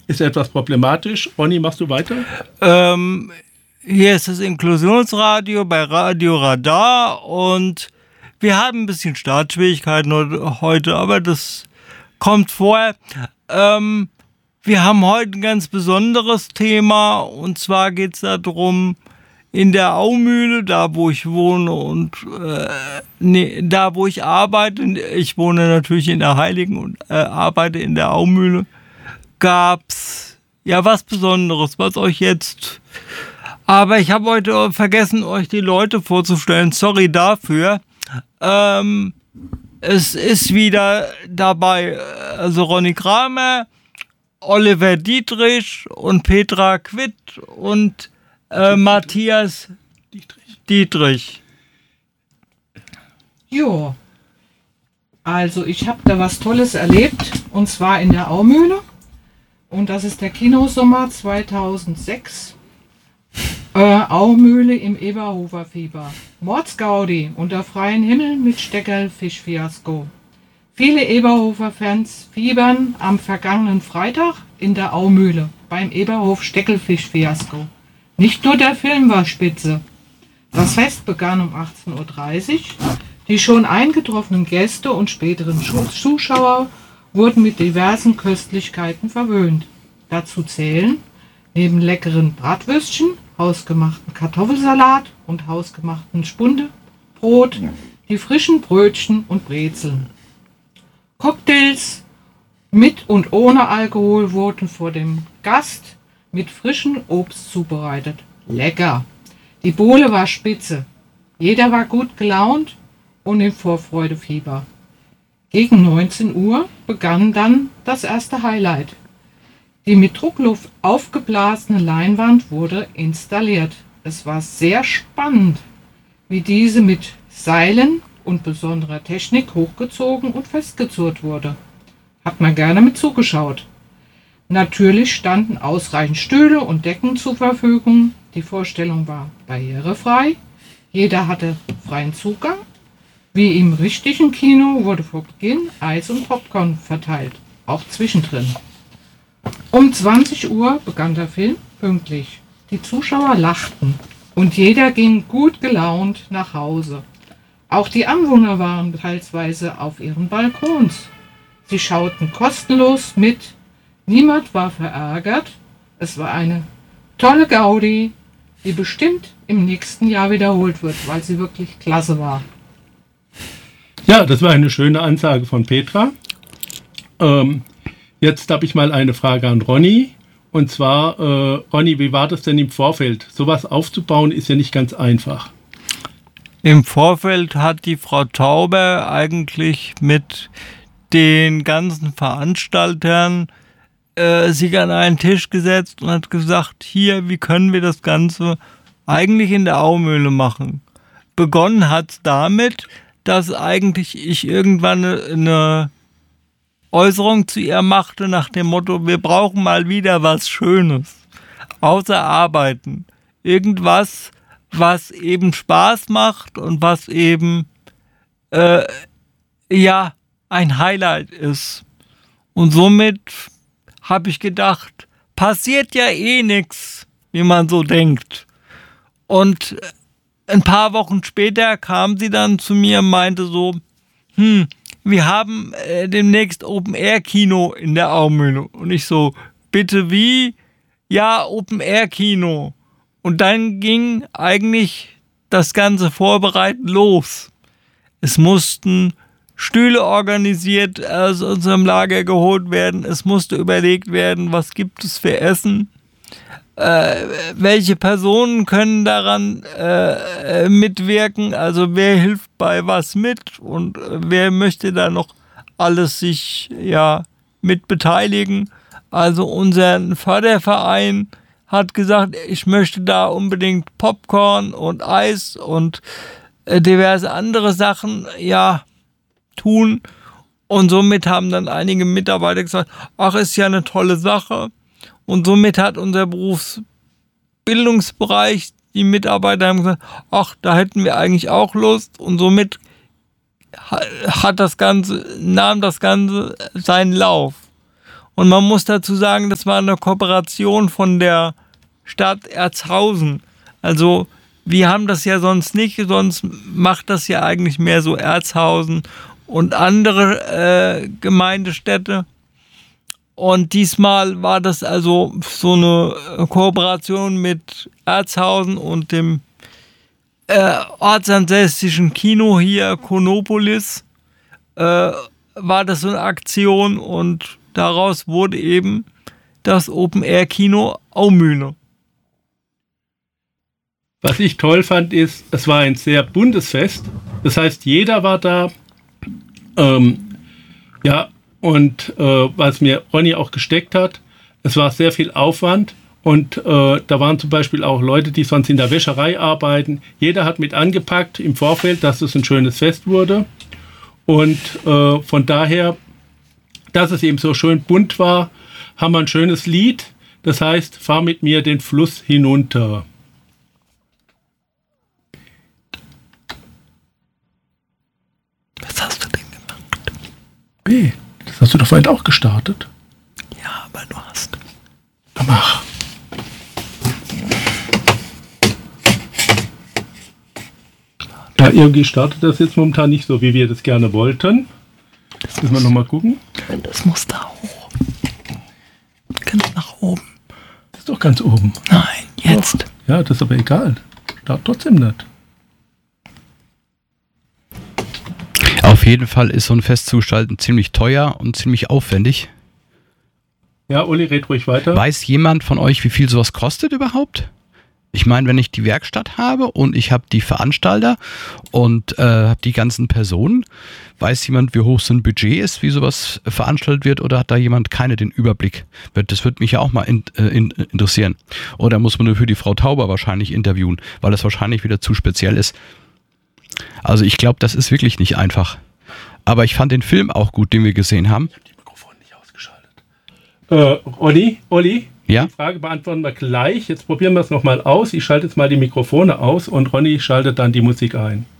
ist etwas problematisch. Ronny, machst du weiter? Hier ist das Inklusionsradio bei Radio Radar und wir haben ein bisschen Startschwierigkeiten heute, aber das kommt vor. Wir haben heute ein ganz besonderes Thema und zwar geht es darum, in der Aumühle, da wo ich wohne und da wo ich arbeite, ich wohne natürlich in der Heiligen und arbeite in der Aumühle, gab's ja was Besonderes, was euch jetzt... Aber ich habe heute vergessen, euch die Leute vorzustellen. Sorry dafür. Es ist wieder dabei, also Ronny Kramer, Oliver Dietrich und Petra Quitt und Matthias Dietrich. Jo, also ich habe da was Tolles erlebt und zwar in der Aumühle und das ist der Kinosommer 2006. Aumühle im Eberhofer Fieber. Mordsgaudi unter freiem Himmel mit Steckerl-Fischfiasko. Viele Eberhofer-Fans fiebern am vergangenen Freitag in der Aumühle beim Eberhof-Steckelfisch-Fiasko. Nicht nur der Film war spitze. Das Fest begann um 18:30 Uhr. Die schon eingetroffenen Gäste und späteren Zuschauer wurden mit diversen Köstlichkeiten verwöhnt. Dazu zählen neben leckeren Bratwürstchen, hausgemachten Kartoffelsalat und hausgemachten Spundebrot die frischen Brötchen und Brezeln. Cocktails mit und ohne Alkohol wurden vor dem Gast mit frischem Obst zubereitet. Lecker! Die Bowle war spitze. Jeder war gut gelaunt und im Vorfreudefieber. Gegen 19 Uhr begann dann das erste Highlight. Die mit Druckluft aufgeblasene Leinwand wurde installiert. Es war sehr spannend, wie diese mit Seilen und besonderer Technik hochgezogen und festgezurrt wurde. Hat man gerne mit zugeschaut. Natürlich standen ausreichend Stühle und Decken zur Verfügung. Die Vorstellung war barrierefrei. Jeder hatte freien Zugang. Wie im richtigen Kino wurde vor Beginn Eis und Popcorn verteilt, auch zwischendrin. Um 20 Uhr begann der Film pünktlich. Die Zuschauer lachten und jeder ging gut gelaunt nach Hause. Auch die Anwohner waren teilweise auf ihren Balkons. Sie schauten kostenlos mit. Niemand war verärgert. Es war eine tolle Gaudi, die bestimmt im nächsten Jahr wiederholt wird, weil sie wirklich klasse war. Ja, das war eine schöne Ansage von Petra. Jetzt habe ich mal eine Frage an Ronny. Und zwar, Ronny, wie war das denn im Vorfeld? Sowas aufzubauen ist ja nicht ganz einfach. Im Vorfeld hat die Frau Tauber eigentlich mit den ganzen Veranstaltern sich an einen Tisch gesetzt und hat gesagt, hier, wie können wir das Ganze eigentlich in der Aumühle machen? Begonnen hat es damit, dass eigentlich ich irgendwann eine Äußerung zu ihr machte nach dem Motto, wir brauchen mal wieder was Schönes, außer Arbeiten. Irgendwas, was eben Spaß macht und was eben ein Highlight ist. Und somit habe ich gedacht, passiert ja eh nichts, wie man so denkt. Und ein paar Wochen später kam sie dann zu mir und meinte so, wir haben demnächst Open-Air-Kino in der Aumühle. Und ich so, bitte wie? Ja, Open-Air-Kino. Und dann ging eigentlich das ganze Vorbereiten los. Es mussten Stühle organisiert aus unserem Lager geholt werden. Es musste überlegt werden, was gibt es für Essen. Welche Personen können daran mitwirken, also wer hilft bei was mit und wer möchte da noch alles sich mit beteiligen. Also unser Förderverein hat gesagt, ich möchte da unbedingt Popcorn und Eis und diverse andere Sachen tun und somit haben dann einige Mitarbeiter gesagt, ach, ist ja eine tolle Sache. Und somit hat unser Berufsbildungsbereich, die Mitarbeiter haben gesagt, ach, da hätten wir eigentlich auch Lust. Und somit nahm das Ganze seinen Lauf. Und man muss dazu sagen, das war eine Kooperation von der Stadt Erzhausen. Also wir haben das ja sonst nicht, sonst macht das ja eigentlich mehr so Erzhausen und andere Gemeindestädte. Und diesmal war das also so eine Kooperation mit Erzhausen und dem ortsansässigen Kino hier, Konopolis, war das so eine Aktion und daraus wurde eben das Open-Air-Kino Aumühle. Was ich toll fand, ist, es war ein sehr buntes Fest. Das heißt, jeder war da. Und was mir Ronny auch gesteckt hat, es war sehr viel Aufwand. Und da waren zum Beispiel auch Leute, die sonst in der Wäscherei arbeiten. Jeder hat mit angepackt im Vorfeld, dass es ein schönes Fest wurde. Und von daher, dass es eben so schön bunt war, haben wir ein schönes Lied. Das heißt, fahr mit mir den Fluss hinunter. Was hast du denn gemacht? B, das hast du doch vorhin auch gestartet. Ja, aber du hast. Mach. Ja, irgendwie startet das jetzt momentan nicht so, wie wir das gerne wollten. Das müssen wir nochmal gucken. Das muss da hoch. Ganz nach oben. Das ist doch ganz oben. Nein, jetzt. Doch. Ja, das ist aber egal. Start trotzdem nicht. Auf jeden Fall ist so ein Fest zu gestalten ziemlich teuer und ziemlich aufwendig. Ja, Uli, red ruhig weiter. Weiß jemand von euch, wie viel sowas kostet überhaupt? Ich meine, wenn ich die Werkstatt habe und ich habe die Veranstalter und habe die ganzen Personen, weiß jemand, wie hoch so ein Budget ist, wie sowas veranstaltet wird, oder hat da jemand den Überblick? Das würde mich ja auch mal interessieren. Oder muss man nur für die Frau Tauber wahrscheinlich interviewen, weil das wahrscheinlich wieder zu speziell ist. Also ich glaube, das ist wirklich nicht einfach. Aber ich fand den Film auch gut, den wir gesehen haben. Ich habe die Mikrofone nicht ausgeschaltet. Olli? Ja? Die Frage beantworten wir gleich. Jetzt probieren wir es nochmal aus. Ich schalte jetzt mal die Mikrofone aus und Ronny schaltet dann die Musik ein.